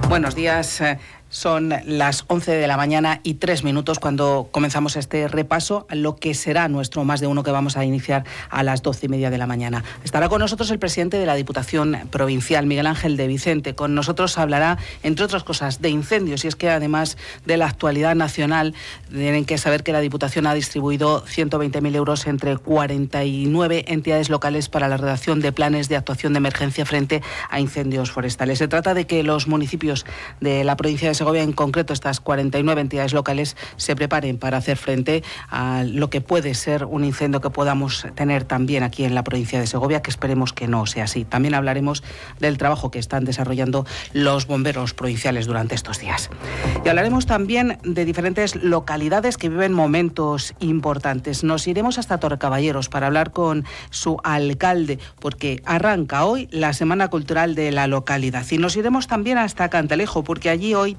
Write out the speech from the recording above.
Buenos días. Son las 11 de la mañana y 3 minutos cuando comenzamos este repaso a lo que será nuestro Más de Uno, que vamos a iniciar a las 12:30 de la mañana. Estará con nosotros el presidente de la Diputación Provincial, Miguel Ángel de Vicente. Con nosotros hablará, entre otras cosas, de incendios. Y es que además de la actualidad nacional, tienen que saber que la Diputación ha distribuido 120.000 euros entre 49 entidades locales para la redacción de planes de actuación de emergencia frente a incendios forestales. Se trata de que los municipios de la provincia de Segovia, en concreto estas 49 entidades locales, se preparen para hacer frente a lo que puede ser un incendio que podamos tener también aquí en la provincia de Segovia, que esperemos que no sea así. También hablaremos del trabajo que están desarrollando los bomberos provinciales durante estos días. Y hablaremos también de diferentes localidades que viven momentos importantes. Nos iremos hasta Torrecaballeros para hablar con su alcalde, porque arranca hoy la Semana Cultural de la localidad. Y nos iremos también hasta Cantalejo, porque allí hoy